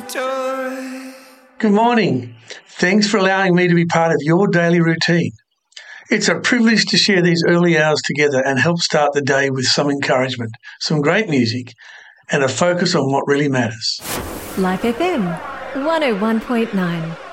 joy. Good morning. Thanks for allowing me to be part of your daily routine. It's a privilege to share these early hours together and help start the day with some encouragement, some great music, and a focus on what really matters. Life FM 101.9